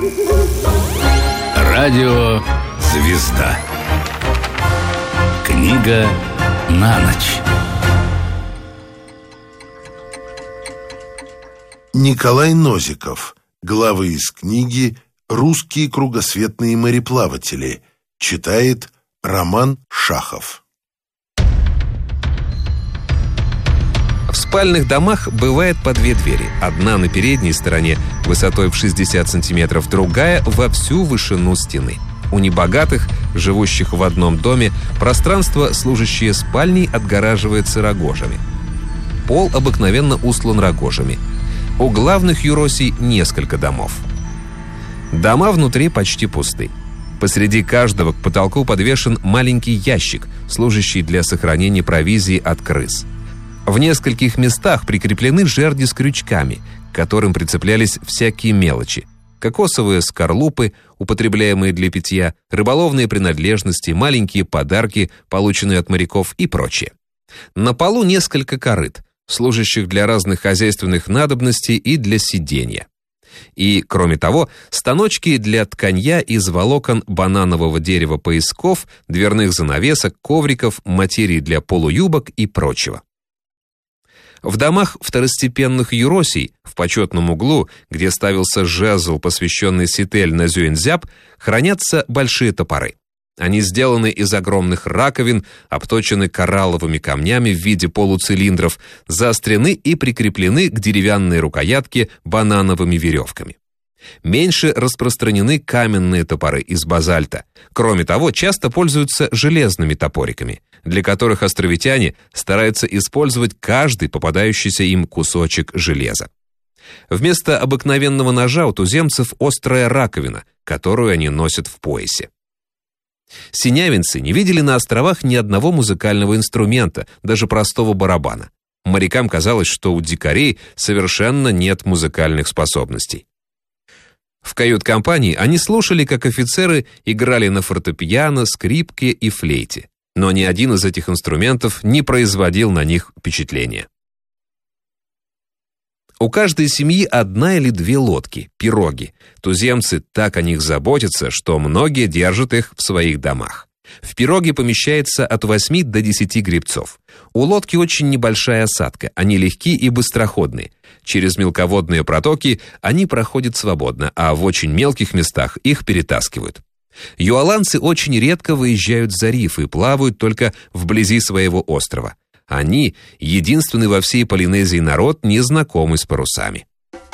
Радио «Звезда». Книга на ночь. Николай Нозиков. Главы из книги «Русские кругосветные мореплаватели». Читает Роман Шахов. В спальных домах бывает по две двери. Одна на передней стороне, высотой в 60 сантиметров, другая во всю вышину стены. У небогатых, живущих в одном доме, пространство, служащее спальней, отгораживается рогожами. Пол обыкновенно устлан рогожами. У главных юросий несколько домов. Дома внутри почти пусты. Посреди каждого к потолку подвешен маленький ящик, служащий для сохранения провизии от крыс. В нескольких местах прикреплены жерди с крючками, к которым прицеплялись всякие мелочи: кокосовые скорлупы, употребляемые для питья, рыболовные принадлежности, маленькие подарки, полученные от моряков, и прочее. На полу несколько корыт, служащих для разных хозяйственных надобностей и для сидения. И, кроме того, станочки для тканья из волокон бананового дерева поясков, дверных занавесок, ковриков, материи для полуюбок и прочего. В домах второстепенных юросий, в почетном углу, где ставился жезл, посвященный Ситель на Зюэнзяб, хранятся большие топоры. Они сделаны из огромных раковин, обточены коралловыми камнями в виде полуцилиндров, заострены и прикреплены к деревянной рукоятке банановыми веревками. Меньше распространены каменные топоры из базальта. Кроме того, часто пользуются железными топориками, для которых островитяне стараются использовать каждый попадающийся им кусочек железа. Вместо обыкновенного ножа у туземцев острая раковина, которую они носят в поясе. Синявинцы не видели на островах ни одного музыкального инструмента, даже простого барабана. Морякам казалось, что у дикарей совершенно нет музыкальных способностей. В кают-компании они слушали, как офицеры играли на фортепиано, скрипке и флейте, но ни один из этих инструментов не производил на них впечатления. У каждой семьи одна или две лодки, пироги. Туземцы так о них заботятся, что многие держат их в своих домах. В пироге помещается от 8 до 10 гребцов. У лодки очень небольшая осадка, они легки и быстроходные. Через мелководные протоки они проходят свободно, а в очень мелких местах их перетаскивают. Юаланцы очень редко выезжают за риф и плавают только вблизи своего острова. Они — единственный во всей Полинезии народ, не знакомый с парусами.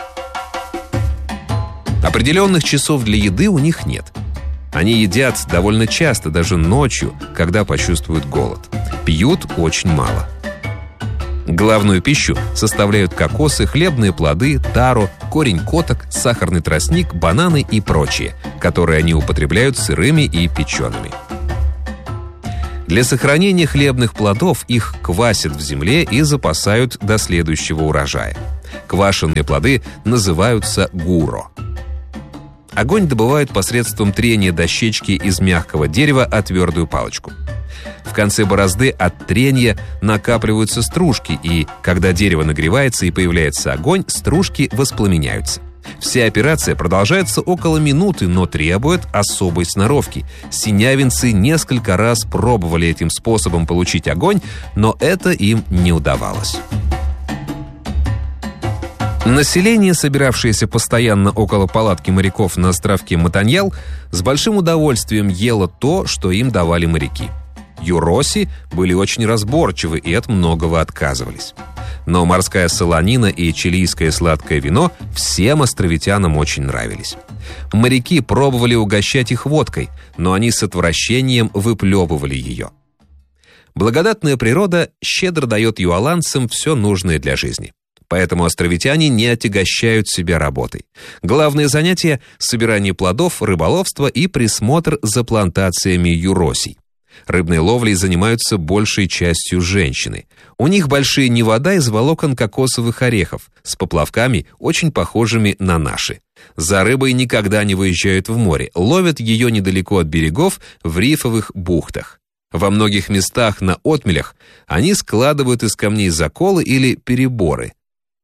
Определенных часов для еды у них нет. Они едят довольно часто, даже ночью, когда почувствуют голод. Пьют очень мало. Главную пищу составляют кокосы, хлебные плоды, таро, корень коток, сахарный тростник, бананы и прочее, которые они употребляют сырыми и печеными. Для сохранения хлебных плодов их квасят в земле и запасают до следующего урожая. Квашеные плоды называются гуро. Огонь добывают посредством трения дощечки из мягкого дерева о твердую палочку. В конце борозды от трения накапливаются стружки, и, когда дерево нагревается и появляется огонь, стружки воспламеняются. Вся операция продолжается около минуты, но требует особой сноровки. Синявинцы несколько раз пробовали этим способом получить огонь, но это им не удавалось. Население, собиравшееся постоянно около палатки моряков на островке Матаньял, с большим удовольствием ело то, что им давали моряки. Юроси были очень разборчивы и от многого отказывались. Но морская солонина и чилийское сладкое вино всем островитянам очень нравились. Моряки пробовали угощать их водкой, но они с отвращением выплевывали ее. Благодатная природа щедро дает юаланцам все нужное для жизни. Поэтому островитяне не отягощают себя работой. Главное занятие – собирание плодов, рыболовство и присмотр за плантациями юросий. Рыбной ловлей занимаются большей частью женщины. У них большие невода из волокон кокосовых орехов с поплавками, очень похожими на наши. За рыбой никогда не выезжают в море, ловят ее недалеко от берегов в рифовых бухтах. Во многих местах на отмелях они складывают из камней заколы или переборы.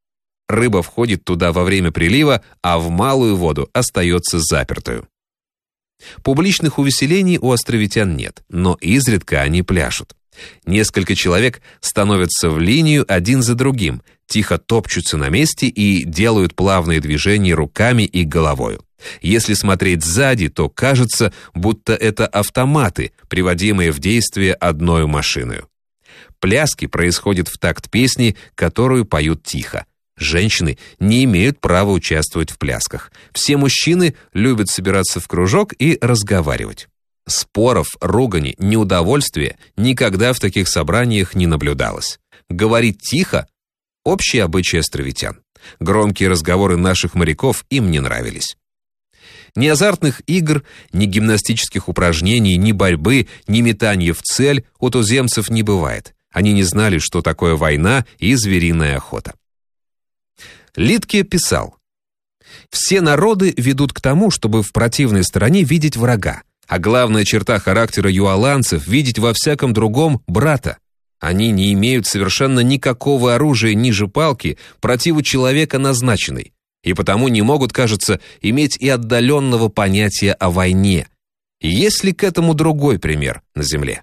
Рыба входит туда во время прилива, а в малую воду остается запертую. Публичных увеселений у островитян нет, но изредка они пляшут. Несколько человек становятся в линию один за другим, тихо топчутся на месте и делают плавные движения руками и головою. Если смотреть сзади, то кажется, будто это автоматы, приводимые в действие одной машиной. Пляски происходят в такт песни, которую поют тихо. Женщины не имеют права участвовать в плясках. Все мужчины любят собираться в кружок и разговаривать. Споров, ругани, неудовольствия никогда в таких собраниях не наблюдалось. Говорить тихо – общий обычай островитян. Громкие разговоры наших моряков им не нравились. Ни азартных игр, ни гимнастических упражнений, ни борьбы, ни метания в цель у туземцев не бывает. Они не знали, что такое война и звериная охота. Литке писал: «Все народы ведут к тому, чтобы в противной стороне видеть врага, а главная черта характера юаланцев — видеть во всяком другом брата. Они не имеют совершенно никакого оружия ниже палки противу человека назначенной, и потому не могут, кажется, иметь и отдаленного понятия о войне. Есть ли к этому другой пример на земле?»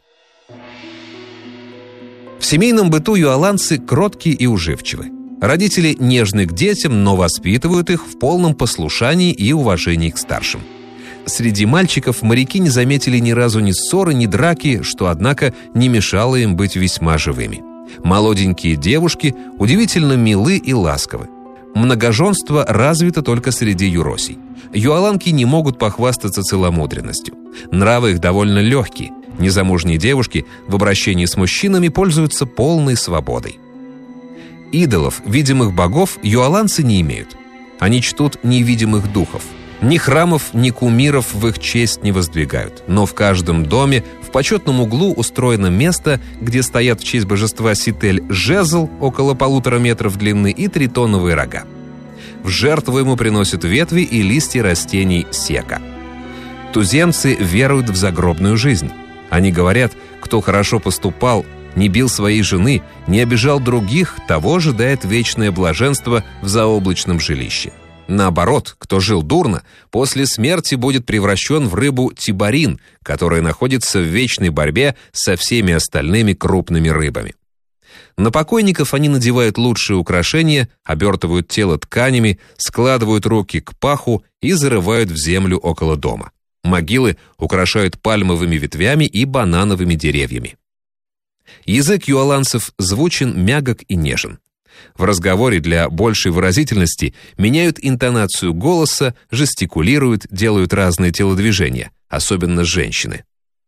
В семейном быту юаланцы кроткие и уживчивы. Родители нежны к детям, но воспитывают их в полном послушании и уважении к старшим. Среди мальчиков моряки не заметили ни разу ни ссоры, ни драки, что, однако, не мешало им быть весьма живыми. Молоденькие девушки удивительно милы и ласковы. Многоженство развито только среди юросей. Юаланки не могут похвастаться целомудренностью. Нравы их довольно легкие. Незамужние девушки в обращении с мужчинами пользуются полной свободой. Идолов, видимых богов, юаланцы не имеют. Они чтут невидимых духов. Ни храмов, ни кумиров в их честь не воздвигают. Но в каждом доме в почетном углу устроено место, где стоят в честь божества Ситель жезл около 1,5 метра длины и тритоновые рога. В жертву ему приносят ветви и листья растений сека. Туземцы веруют в загробную жизнь. Они говорят, кто хорошо поступал, не бил своей жены, не обижал других, того ожидает вечное блаженство в заоблачном жилище. Наоборот, кто жил дурно, после смерти будет превращен в рыбу тибарин, которая находится в вечной борьбе со всеми остальными крупными рыбами. На покойников они надевают лучшие украшения, обертывают тело тканями, складывают руки к паху и зарывают в землю около дома. Могилы украшают пальмовыми ветвями и банановыми деревьями. Язык юаланцев звучен, мягок и нежен. В разговоре для большей выразительности меняют интонацию голоса, жестикулируют, делают разные телодвижения, особенно женщины.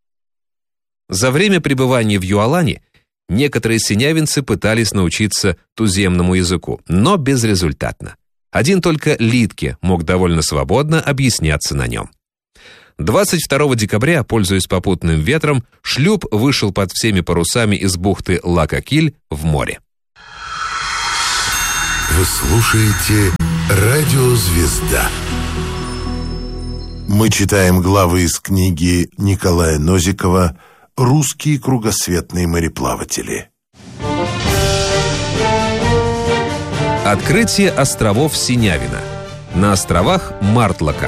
За время пребывания в Юалане некоторые синявинцы пытались научиться туземному языку, но безрезультатно. Один только Литке мог довольно свободно объясняться на нем. 22 декабря, пользуясь попутным ветром, шлюп вышел под всеми парусами из бухты Лакакиль в море. Вы слушаете «Радио Звезда». Мы читаем главы из книги Николая Нозикова «Русские кругосветные мореплаватели». Открытие островов Синявина. На островах Мартлака.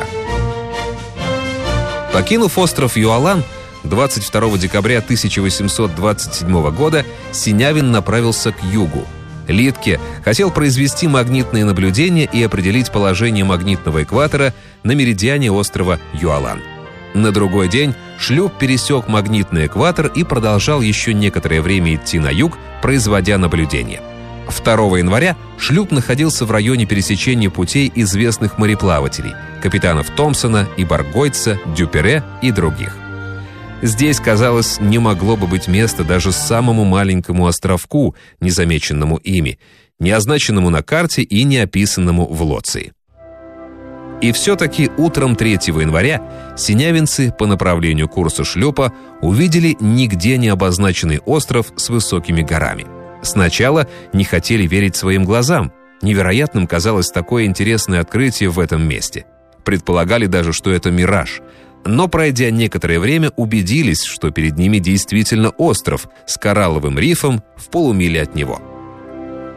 Покинув остров Юалан, 22 декабря 1827 года Синявин направился к югу. Литке хотел произвести магнитные наблюдения и определить положение магнитного экватора на меридиане острова Юалан. На другой день шлюп пересек магнитный экватор и продолжал еще некоторое время идти на юг, производя наблюдения. 2 января шлюп находился в районе пересечения путей известных мореплавателей – капитанов Томпсона и Баргойца, Дюпере и других. Здесь, казалось, не могло бы быть места даже самому маленькому островку, незамеченному ими, не означенному на карте и не описанному в Лоции. И все-таки утром 3 января синявинцы по направлению курса шлюпа увидели нигде не обозначенный остров с высокими горами. Сначала не хотели верить своим глазам. Невероятным казалось такое интересное открытие в этом месте. Предполагали даже, что это мираж. Но, пройдя некоторое время, убедились, что перед ними действительно остров с коралловым рифом в полумиле от него.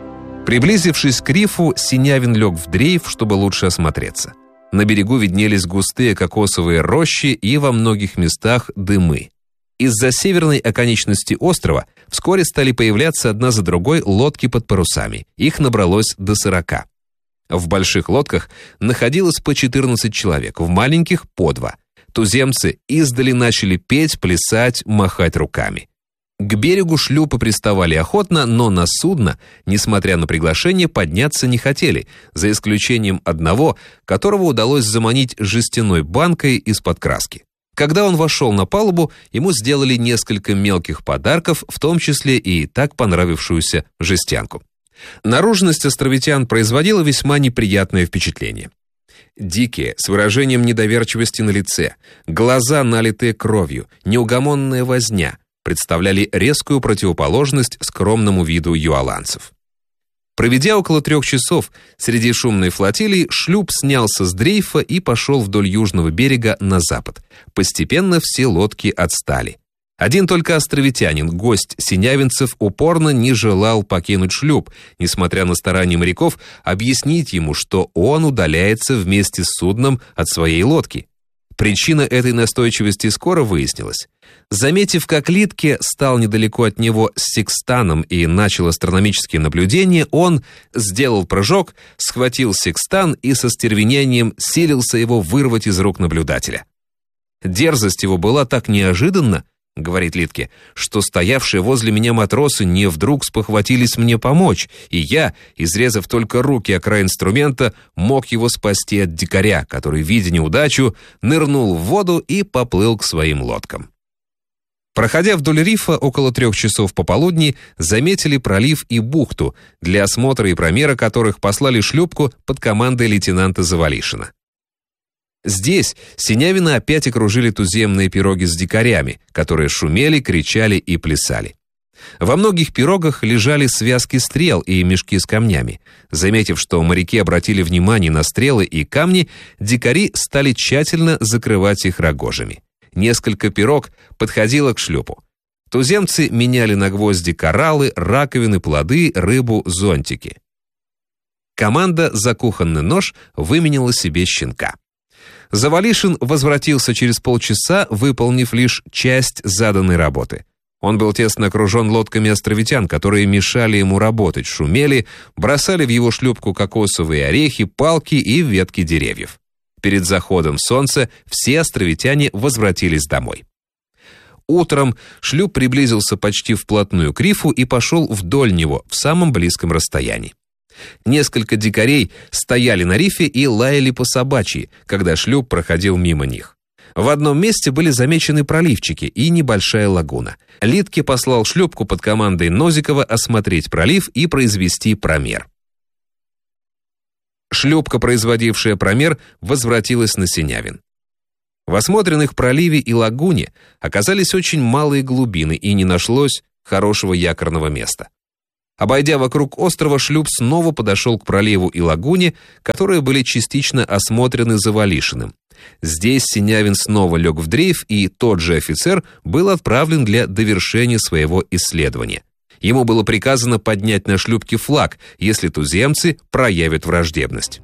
Приблизившись к рифу, Синявин лег в дрейф, чтобы лучше осмотреться. На берегу виднелись густые кокосовые рощи и во многих местах дымы. Из-за северной оконечности острова вскоре стали появляться одна за другой лодки под парусами. Их набралось до 40. В больших лодках находилось по 14 человек, в маленьких — по 2. Туземцы издали начали петь, плясать, махать руками. К берегу шлюпы приставали охотно, но на судно, несмотря на приглашение, подняться не хотели, за исключением одного, которого удалось заманить жестяной банкой из-под краски. Когда он вошел на палубу, ему сделали несколько мелких подарков, в том числе и так понравившуюся жестянку. Наружность островитян производила весьма неприятное впечатление. Дикие, с выражением недоверчивости на лице, глаза, налитые кровью, неугомонная возня представляли резкую противоположность скромному виду юаланцев. Проведя около 3 часов среди шумной флотилии, шлюп снялся с дрейфа и пошел вдоль южного берега на запад. Постепенно все лодки отстали. Один только островитянин, гость синявинцев, упорно не желал покинуть шлюп, несмотря на старания моряков объяснить ему, что он удаляется вместе с судном от своей лодки. Причина этой настойчивости скоро выяснилась. Заметив, как Литке стал недалеко от него с секстаном и начал астрономические наблюдения, он сделал прыжок, схватил секстан и со стервенением силился его вырвать из рук наблюдателя. «Дерзость его была так неожиданна, — говорит Литке, — что стоявшие возле меня матросы не вдруг спохватились мне помочь, и я, изрезав только руки о край инструмента, мог его спасти от дикаря, который, видя неудачу, нырнул в воду и поплыл к своим лодкам». Проходя вдоль рифа около 3 часов пополудни, заметили пролив и бухту, для осмотра и промера которых послали шлюпку под командой лейтенанта Завалишина. Здесь Синявина опять окружили туземные пироги с дикарями, которые шумели, кричали и плясали. Во многих пирогах лежали связки стрел и мешки с камнями. Заметив, что моряки обратили внимание на стрелы и камни, дикари стали тщательно закрывать их рогожами. Несколько пирог подходило к шлюпу. Туземцы меняли на гвозди кораллы, раковины, плоды, рыбу, зонтики. Команда за кухонный нож выменяла себе щенка. Завалишин возвратился через полчаса, выполнив лишь часть заданной работы. Он был тесно окружен лодками островитян, которые мешали ему работать, шумели, бросали в его шлюпку кокосовые орехи, палки и ветки деревьев. Перед заходом солнца все островитяне возвратились домой. Утром шлюп приблизился почти вплотную к рифу и пошел вдоль него в самом близком расстоянии. Несколько дикарей стояли на рифе и лаяли по собачьи, когда шлюп проходил мимо них. В одном месте были замечены проливчики и небольшая лагуна. Литке послал шлюпку под командой Нозикова осмотреть пролив и произвести промер. Шлюпка, производившая промер, возвратилась на Синявин. В осмотренных проливе и лагуне оказались очень малые глубины и не нашлось хорошего якорного места. Обойдя вокруг острова, шлюп снова подошел к проливу и лагуне, которые были частично осмотрены Завалишиным. Здесь Синявин снова лег в дрейф, и тот же офицер был отправлен для довершения своего исследования. Ему было приказано поднять на шлюпке флаг, если туземцы проявят враждебность.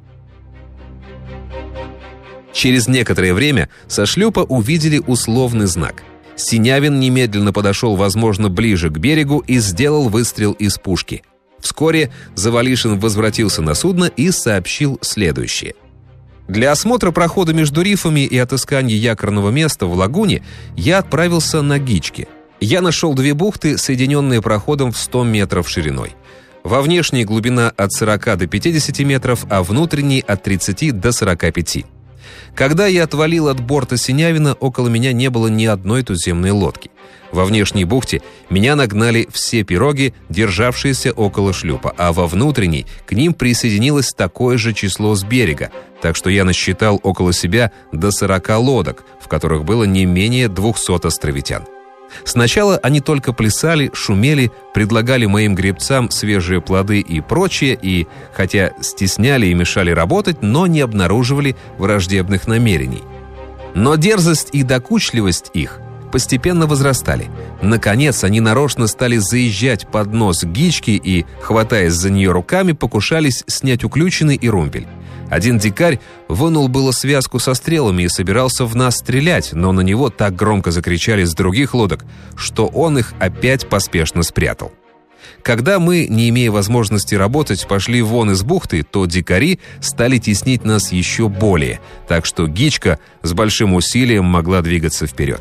Через некоторое время со шлюпа увидели условный знак. Синявин немедленно подошел, возможно, ближе к берегу и сделал выстрел из пушки. Вскоре Завалишин возвратился на судно и сообщил следующее. Для осмотра прохода между рифами и отыскания якорного места в лагуне я отправился на Гичке. Я нашел 2 бухты, соединенные проходом в 100 метров шириной. Во внешней глубина от 40 до 50 метров, а внутренней от 30 до 45. Когда я отвалил от борта Синявина, около меня не было ни одной туземной лодки. Во внешней бухте меня нагнали все пироги, державшиеся около шлюпа, а во внутренней к ним присоединилось такое же число с берега, так что я насчитал около себя до 40 лодок, в которых было не менее 200 островитян. Сначала они только плясали, шумели, предлагали моим гребцам свежие плоды и прочее, и, хотя стесняли и мешали работать, но не обнаруживали враждебных намерений. Но дерзость и докучливость их постепенно возрастали. Наконец, они нарочно стали заезжать под нос Гички и, хватаясь за нее руками, покушались снять уключины и румпель. Один дикарь вынул было связку со стрелами и собирался в нас стрелять, но на него так громко закричали с других лодок, что он их опять поспешно спрятал. Когда мы, не имея возможности работать, пошли вон из бухты, то дикари стали теснить нас еще более, так что Гичка с большим усилием могла двигаться вперед.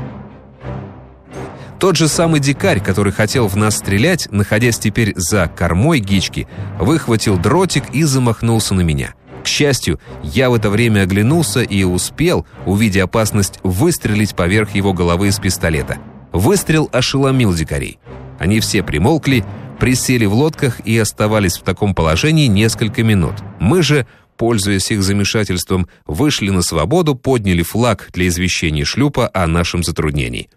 Тот же самый дикарь, который хотел в нас стрелять, находясь теперь за кормой Гички, выхватил дротик и замахнулся на меня. К счастью, я в это время оглянулся и успел, увидя опасность, выстрелить поверх его головы из пистолета. Выстрел ошеломил дикарей. Они все примолкли, присели в лодках и оставались в таком положении несколько минут. Мы же, пользуясь их замешательством, вышли на свободу, подняли флаг для извещения шлюпа о нашем затруднении.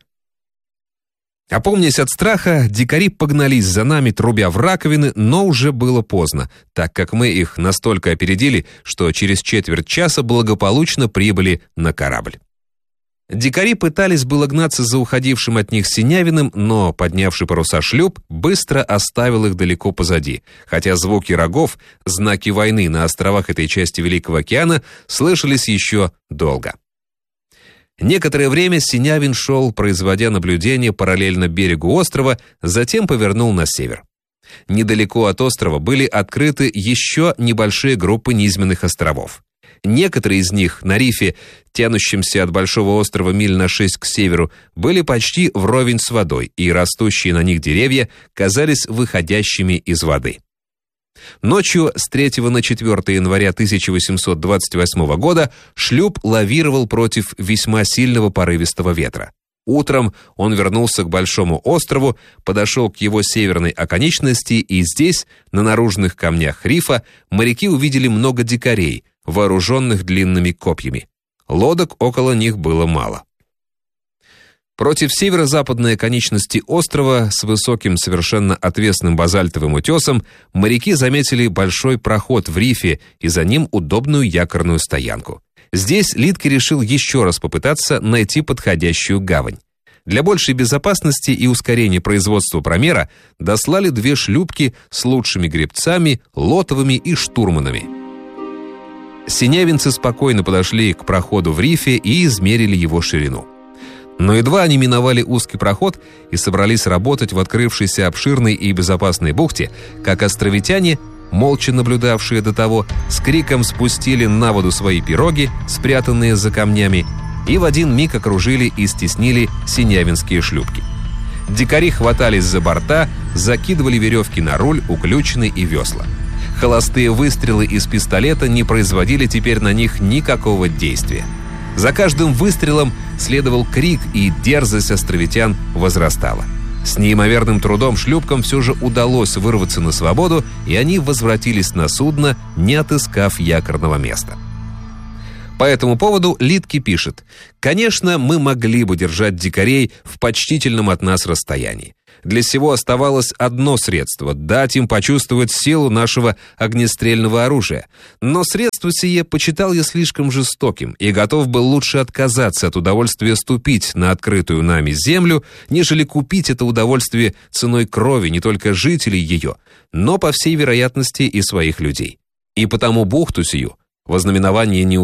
Опомнясь от страха, дикари погнались за нами, трубя в раковины, но уже было поздно, так как мы их настолько опередили, что через четверть часа благополучно прибыли на корабль. Дикари пытались было гнаться за уходившим от них Синявиным, но поднявший паруса шлюп быстро оставил их далеко позади, хотя звуки рогов, знаки войны на островах этой части Великого океана, слышались еще долго. Некоторое время Синявин шел, производя наблюдение параллельно берегу острова, затем повернул на север. Недалеко от острова были открыты еще небольшие группы низменных островов. Некоторые из них на рифе, тянущемся от большого острова миль на 6 к северу, были почти вровень с водой, и растущие на них деревья казались выходящими из воды. Ночью с 3 на 4 января 1828 года шлюп лавировал против весьма сильного порывистого ветра. Утром он вернулся к Большому острову, подошел к его северной оконечности, и здесь, на наружных камнях рифа, моряки увидели много дикарей, вооруженных длинными копьями. Лодок около них было мало. Против северо-западной оконечности острова с высоким, совершенно отвесным базальтовым утесом моряки заметили большой проход в рифе и за ним удобную якорную стоянку. Здесь Литке решил еще раз попытаться найти подходящую гавань. Для большей безопасности и ускорения производства промера дослали 2 шлюпки с лучшими гребцами, лотовыми и штурманами. Синявинцы спокойно подошли к проходу в рифе и измерили его ширину. Но едва они миновали узкий проход и собрались работать в открывшейся обширной и безопасной бухте, как островитяне, молча наблюдавшие до того, с криком спустили на воду свои пироги, спрятанные за камнями, и в один миг окружили и стеснили синявинские шлюпки. Дикари хватались за борта, закидывали веревки на руль, уключины и весла. Холостые выстрелы из пистолета не производили теперь на них никакого действия. За каждым выстрелом следовал крик, и дерзость островитян возрастала. С неимоверным трудом шлюпкам все же удалось вырваться на свободу, и они возвратились на судно, не отыскав якорного места. По этому поводу Литке пишет: «Конечно, мы могли бы держать дикарей в почтительном от нас расстоянии. Для сего оставалось одно средство — дать им почувствовать силу нашего огнестрельного оружия. Но средство сие почитал я слишком жестоким и готов был лучше отказаться от удовольствия ступить на открытую нами землю, нежели купить это удовольствие ценой крови не только жителей ее, но, по всей вероятности, и своих людей. И потому бухту сию, во знаменование